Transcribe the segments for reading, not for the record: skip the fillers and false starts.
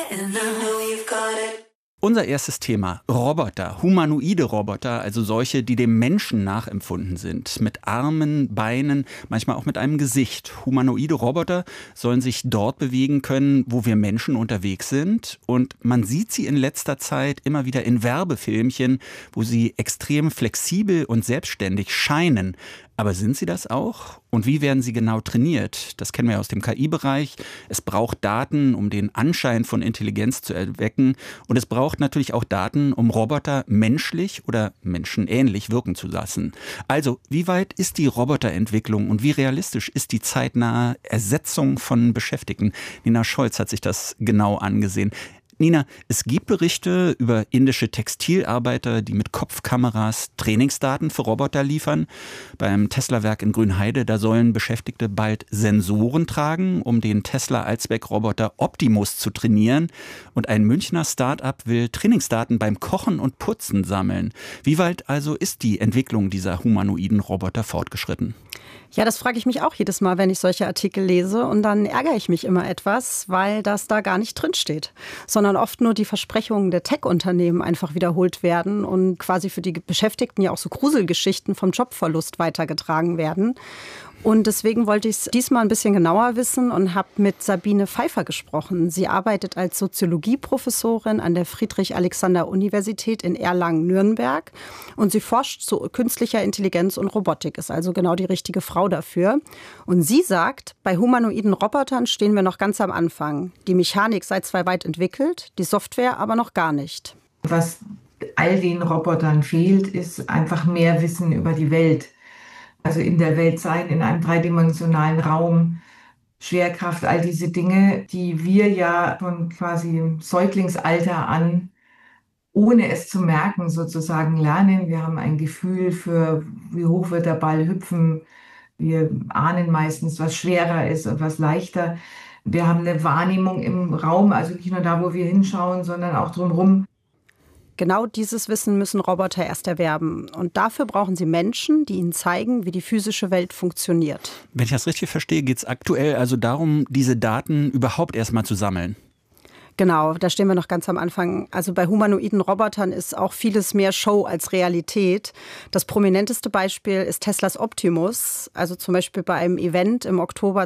Unser erstes Thema, Roboter, humanoide Roboter, also solche, die dem Menschen nachempfunden sind, mit Armen, Beinen, manchmal auch mit einem Gesicht. Humanoide Roboter sollen sich dort bewegen können, wo wir Menschen unterwegs sind, und man sieht sie in letzter Zeit immer wieder in Werbefilmchen, wo sie extrem flexibel und selbstständig scheinen. Aber sind sie das auch? Und wie werden sie genau trainiert? Das kennen wir aus dem KI-Bereich. Es braucht Daten, um den Anschein von Intelligenz zu erwecken. Und es braucht natürlich auch Daten, um Roboter menschlich oder menschenähnlich wirken zu lassen. Also, wie weit ist die Roboterentwicklung und wie realistisch ist die zeitnahe Ersetzung von Beschäftigten? Nina Scholz hat sich das genau angesehen. Nina, es gibt Berichte über indische Textilarbeiter, die mit Kopfkameras Trainingsdaten für Roboter liefern. Beim Tesla-Werk in Grünheide, da sollen Beschäftigte bald Sensoren tragen, um den Tesla-Allzweck-Roboter Optimus zu trainieren. Und ein Münchner Start-up will Trainingsdaten beim Kochen und Putzen sammeln. Wie weit also ist die Entwicklung dieser humanoiden Roboter fortgeschritten? Ja, das frage ich mich auch jedes Mal, wenn ich solche Artikel lese. Und dann ärgere ich mich immer etwas, weil das da gar nicht drinsteht. Sondern oft nur die Versprechungen der Tech-Unternehmen einfach wiederholt werden und quasi für die Beschäftigten ja auch so Gruselgeschichten vom Jobverlust weitergetragen werden. Und deswegen wollte ich es diesmal ein bisschen genauer wissen und habe mit Sabine Pfeiffer gesprochen. Sie arbeitet als Soziologieprofessorin an der Friedrich-Alexander-Universität in Erlangen-Nürnberg. Und sie forscht zu künstlicher Intelligenz und Robotik, ist also genau die richtige Frau dafür. Und sie sagt, bei humanoiden Robotern stehen wir noch ganz am Anfang. Die Mechanik sei zwar weit entwickelt, die Software aber noch gar nicht. Was all den Robotern fehlt, ist einfach mehr Wissen über die Welt. Also in der Welt sein, in einem dreidimensionalen Raum, Schwerkraft, all diese Dinge, die wir ja von quasi im Säuglingsalter an, ohne es zu merken, sozusagen lernen. Wir haben ein Gefühl für, wie hoch wird der Ball hüpfen. Wir ahnen meistens, was schwerer ist und was leichter. Wir haben eine Wahrnehmung im Raum, also nicht nur da, wo wir hinschauen, sondern auch drumherum. Genau dieses Wissen müssen Roboter erst erwerben. Und dafür brauchen sie Menschen, die ihnen zeigen, wie die physische Welt funktioniert. Wenn ich das richtig verstehe, geht es aktuell also darum, diese Daten überhaupt erstmal zu sammeln. Genau, da stehen wir noch ganz am Anfang. Also bei humanoiden Robotern ist auch vieles mehr Show als Realität. Das prominenteste Beispiel ist Teslas Optimus. Also zum Beispiel bei einem Event im Oktober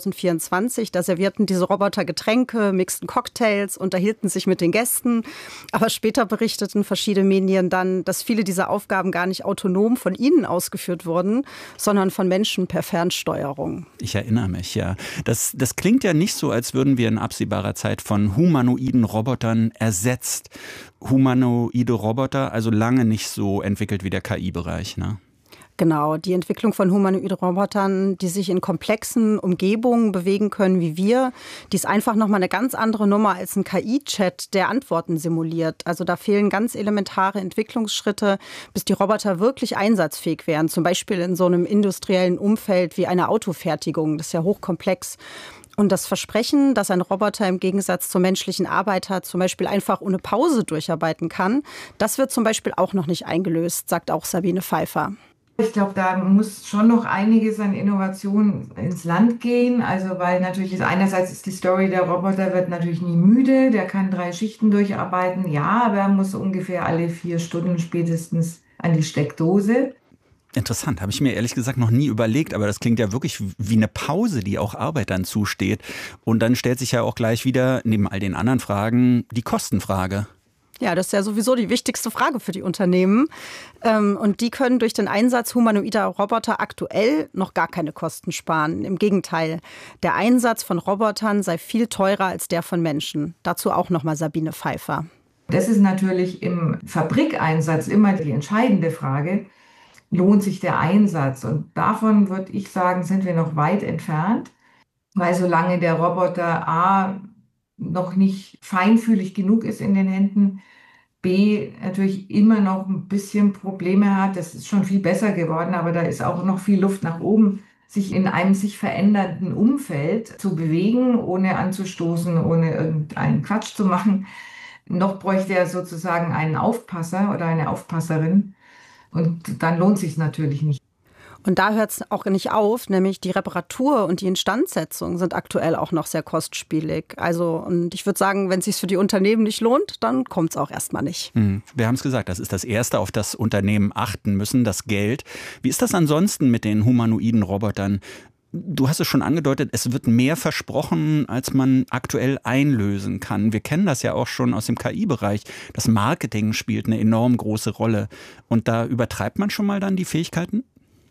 2024. Da servierten diese Roboter Getränke, mixten Cocktails, unterhielten sich mit den Gästen. Aber später berichteten verschiedene Medien dann, dass viele dieser Aufgaben gar nicht autonom von ihnen ausgeführt wurden, sondern von Menschen per Fernsteuerung. Ich erinnere mich, ja. Das klingt ja nicht so, als würden wir in absehbarer Zeit von humanoiden Robotern ersetzt. Humanoide Roboter, also lange nicht so entwickelt wie der KI-Bereich, ne? Genau, die Entwicklung von humanoiden Robotern, die sich in komplexen Umgebungen bewegen können wie wir, die ist einfach nochmal eine ganz andere Nummer als ein KI-Chat, der Antworten simuliert. Also da fehlen ganz elementare Entwicklungsschritte, bis die Roboter wirklich einsatzfähig wären. Zum Beispiel in so einem industriellen Umfeld wie einer Autofertigung. Das ist ja hochkomplex. Und das Versprechen, dass ein Roboter im Gegensatz zum menschlichen Arbeiter zum Beispiel einfach ohne Pause durcharbeiten kann, das wird zum Beispiel auch noch nicht eingelöst, sagt auch Sabine Pfeiffer. Ich glaube, da muss schon noch einiges an Innovation ins Land gehen. Also, weil natürlich einerseits ist die Story, der Roboter wird natürlich nie müde, der kann 3 Schichten durcharbeiten. Ja, aber er muss ungefähr alle 4 Stunden spätestens an die Steckdose. Interessant, habe ich mir ehrlich gesagt noch nie überlegt, aber das klingt ja wirklich wie eine Pause, die auch Arbeitern zusteht. Und dann stellt sich ja auch gleich wieder, neben all den anderen Fragen, die Kostenfrage. Ja, das ist ja sowieso die wichtigste Frage für die Unternehmen. Und die können durch den Einsatz humanoider Roboter aktuell noch gar keine Kosten sparen. Im Gegenteil, der Einsatz von Robotern sei viel teurer als der von Menschen. Dazu auch nochmal Sabine Pfeiffer. Das ist natürlich im Fabrikeinsatz immer die entscheidende Frage. Lohnt sich der Einsatz? Und davon würde ich sagen, sind wir noch weit entfernt, weil solange der Roboter A noch nicht feinfühlig genug ist in den Händen, B natürlich immer noch ein bisschen Probleme hat. Das ist schon viel besser geworden, aber da ist auch noch viel Luft nach oben, sich in einem sich verändernden Umfeld zu bewegen, ohne anzustoßen, ohne irgendeinen Quatsch zu machen. Noch bräuchte er sozusagen einen Aufpasser oder eine Aufpasserin. Und dann lohnt sich natürlich nicht. Und da hört es auch nicht auf, nämlich die Reparatur und die Instandsetzung sind aktuell auch noch sehr kostspielig. Also, und ich würde sagen, wenn es sich für die Unternehmen nicht lohnt, dann kommt es auch erstmal nicht. Wir haben es gesagt, das ist das Erste, auf das Unternehmen achten müssen, das Geld. Wie ist das ansonsten mit den humanoiden Robotern? Du hast es schon angedeutet, es wird mehr versprochen, als man aktuell einlösen kann. Wir kennen das ja auch schon aus dem KI-Bereich. Das Marketing spielt eine enorm große Rolle. Und da übertreibt man schon mal dann die Fähigkeiten?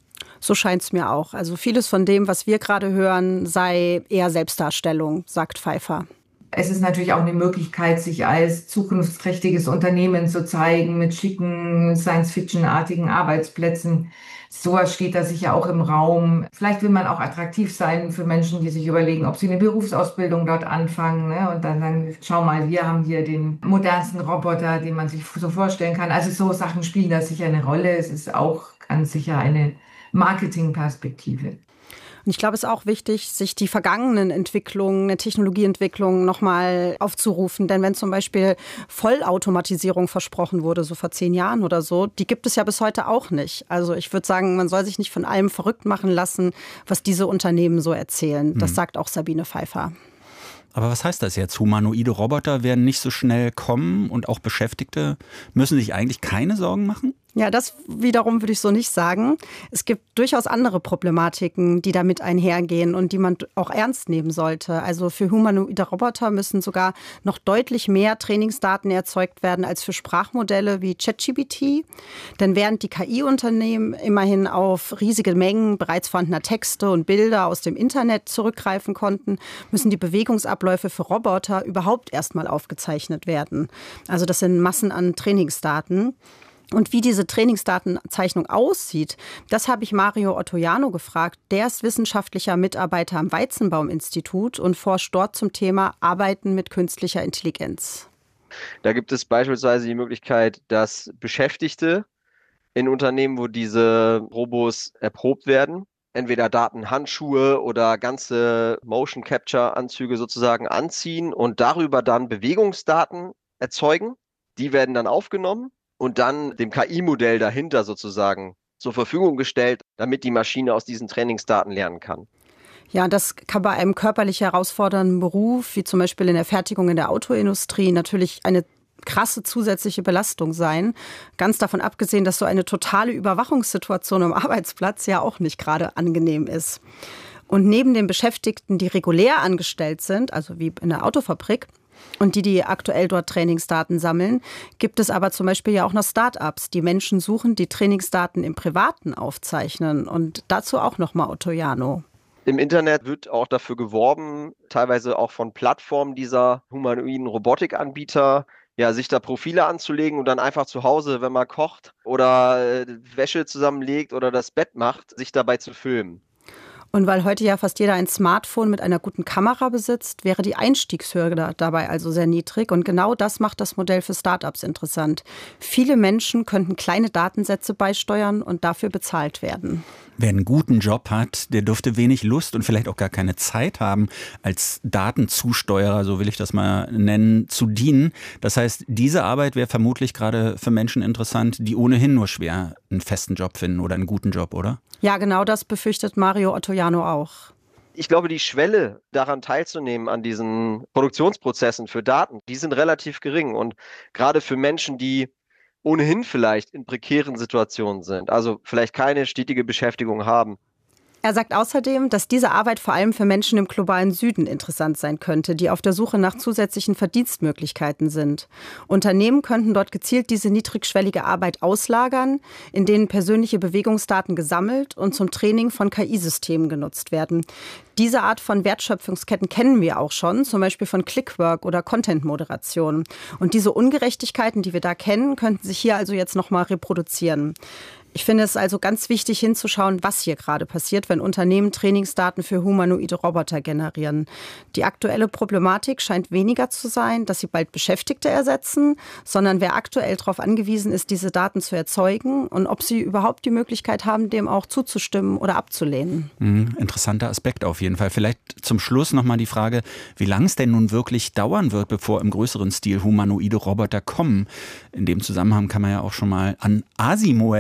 So scheint es mir auch. Also vieles von dem, was wir gerade hören, sei eher Selbstdarstellung, sagt Pfeiffer. Es ist natürlich auch eine Möglichkeit, sich als zukunftsträchtiges Unternehmen zu zeigen mit schicken, Science-Fiction-artigen Arbeitsplätzen. Sowas steht da sicher auch im Raum. Vielleicht will man auch attraktiv sein für Menschen, die sich überlegen, ob sie eine Berufsausbildung dort anfangen, ne? Und dann sagen, schau mal, wir haben hier den modernsten Roboter, den man sich so vorstellen kann. Also so Sachen spielen da sicher eine Rolle. Es ist auch ganz sicher eine Marketingperspektive. Und ich glaube, es ist auch wichtig, sich die vergangenen Entwicklungen, der Technologieentwicklung nochmal aufzurufen. Denn wenn zum Beispiel Vollautomatisierung versprochen wurde, so vor 10 Jahren oder so, die gibt es ja bis heute auch nicht. Also ich würde sagen, man soll sich nicht von allem verrückt machen lassen, was diese Unternehmen so erzählen. Das sagt auch Sabine Pfeiffer. Aber was heißt das jetzt? Humanoide Roboter werden nicht so schnell kommen und auch Beschäftigte müssen sich eigentlich keine Sorgen machen? Ja, das wiederum würde ich so nicht sagen. Es gibt durchaus andere Problematiken, die damit einhergehen und die man auch ernst nehmen sollte. Also für humanoide Roboter müssen sogar noch deutlich mehr Trainingsdaten erzeugt werden als für Sprachmodelle wie ChatGPT. Denn während die KI-Unternehmen immerhin auf riesige Mengen bereits vorhandener Texte und Bilder aus dem Internet zurückgreifen konnten, müssen die Bewegungsabläufe für Roboter überhaupt erstmal aufgezeichnet werden. Also das sind Massen an Trainingsdaten. Und wie diese Trainingsdatenzeichnung aussieht, das habe ich Mario Ottojano gefragt. Der ist wissenschaftlicher Mitarbeiter am Weizenbaum-Institut und forscht dort zum Thema Arbeiten mit künstlicher Intelligenz. Da gibt es beispielsweise die Möglichkeit, dass Beschäftigte in Unternehmen, wo diese Robos erprobt werden, entweder Datenhandschuhe oder ganze Motion Capture Anzüge sozusagen anziehen und darüber dann Bewegungsdaten erzeugen. Die werden dann aufgenommen und dann dem KI-Modell dahinter sozusagen zur Verfügung gestellt, damit die Maschine aus diesen Trainingsdaten lernen kann. Ja, das kann bei einem körperlich herausfordernden Beruf, wie zum Beispiel in der Fertigung in der Autoindustrie, natürlich eine krasse zusätzliche Belastung sein. Ganz davon abgesehen, dass so eine totale Überwachungssituation am Arbeitsplatz ja auch nicht gerade angenehm ist. Und neben den Beschäftigten, die regulär angestellt sind, also wie in der Autofabrik, und die aktuell dort Trainingsdaten sammeln, gibt es aber zum Beispiel ja auch noch Start-ups, die Menschen suchen, die Trainingsdaten im Privaten aufzeichnen. Und dazu auch nochmal Ottojano. Im Internet wird auch dafür geworben, teilweise auch von Plattformen dieser humanoiden Robotikanbieter, ja, sich da Profile anzulegen und dann einfach zu Hause, wenn man kocht oder Wäsche zusammenlegt oder das Bett macht, sich dabei zu filmen. Und weil heute ja fast jeder ein Smartphone mit einer guten Kamera besitzt, wäre die Einstiegshürde dabei also sehr niedrig. Und genau das macht das Modell für Startups interessant. Viele Menschen könnten kleine Datensätze beisteuern und dafür bezahlt werden. Wer einen guten Job hat, der dürfte wenig Lust und vielleicht auch gar keine Zeit haben, als Datenzusteuerer, so will ich das mal nennen, zu dienen. Das heißt, diese Arbeit wäre vermutlich gerade für Menschen interessant, die ohnehin nur schwer einen festen Job finden oder einen guten Job, oder? Ja, genau das befürchtet Mario Ottojano auch. Ich glaube, die Schwelle, daran teilzunehmen, an diesen Produktionsprozessen für Daten, die sind relativ gering. Und gerade für Menschen, die ohnehin vielleicht in prekären Situationen sind, also vielleicht keine stetige Beschäftigung haben. Er sagt außerdem, dass diese Arbeit vor allem für Menschen im globalen Süden interessant sein könnte, die auf der Suche nach zusätzlichen Verdienstmöglichkeiten sind. Unternehmen könnten dort gezielt diese niedrigschwellige Arbeit auslagern, in denen persönliche Bewegungsdaten gesammelt und zum Training von KI-Systemen genutzt werden. Diese Art von Wertschöpfungsketten kennen wir auch schon, zum Beispiel von Clickwork oder Content-Moderation. Und diese Ungerechtigkeiten, die wir da kennen, könnten sich hier also jetzt nochmal reproduzieren. Ich finde es also ganz wichtig hinzuschauen, was hier gerade passiert, wenn Unternehmen Trainingsdaten für humanoide Roboter generieren. Die aktuelle Problematik scheint weniger zu sein, dass sie bald Beschäftigte ersetzen, sondern wer aktuell darauf angewiesen ist, diese Daten zu erzeugen und ob sie überhaupt die Möglichkeit haben, dem auch zuzustimmen oder abzulehnen. Interessanter Aspekt auf jeden Fall. Vielleicht zum Schluss nochmal die Frage, wie lange es denn nun wirklich dauern wird, bevor im größeren Stil humanoide Roboter kommen. In dem Zusammenhang kann man ja auch schon mal an Asimo erinnern.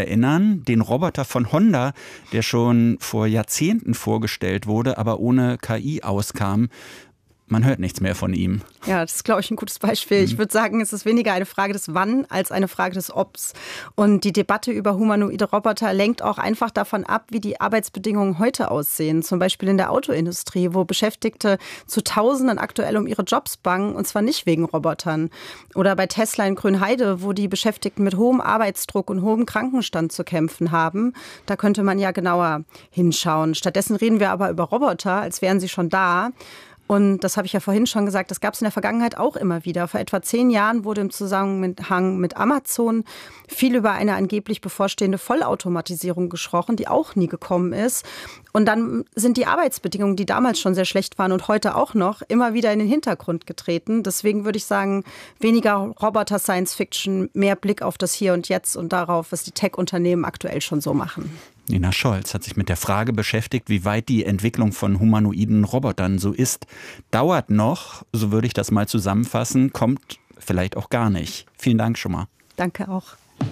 dann den Roboter von Honda, der schon vor Jahrzehnten vorgestellt wurde, aber ohne KI auskam. Man hört nichts mehr von ihm. Ja, das ist, glaube ich, ein gutes Beispiel. Ich würde sagen, es ist weniger eine Frage des Wann als eine Frage des Obs. Und die Debatte über humanoide Roboter lenkt auch einfach davon ab, wie die Arbeitsbedingungen heute aussehen. Zum Beispiel in der Autoindustrie, wo Beschäftigte zu Tausenden aktuell um ihre Jobs bangen, und zwar nicht wegen Robotern. Oder bei Tesla in Grünheide, wo die Beschäftigten mit hohem Arbeitsdruck und hohem Krankenstand zu kämpfen haben. Da könnte man ja genauer hinschauen. Stattdessen reden wir aber über Roboter, als wären sie schon da. Und das habe ich ja vorhin schon gesagt, das gab es in der Vergangenheit auch immer wieder. Vor etwa 10 Jahren wurde im Zusammenhang mit Amazon viel über eine angeblich bevorstehende Vollautomatisierung gesprochen, die auch nie gekommen ist. Und dann sind die Arbeitsbedingungen, die damals schon sehr schlecht waren und heute auch noch, immer wieder in den Hintergrund getreten. Deswegen würde ich sagen, weniger Roboter-Science-Fiction, mehr Blick auf das Hier und Jetzt und darauf, was die Tech-Unternehmen aktuell schon so machen. Nina Scholz hat sich mit der Frage beschäftigt, wie weit die Entwicklung von humanoiden Robotern so ist. Dauert noch, so würde ich das mal zusammenfassen, kommt vielleicht auch gar nicht. Vielen Dank schon mal. Danke auch.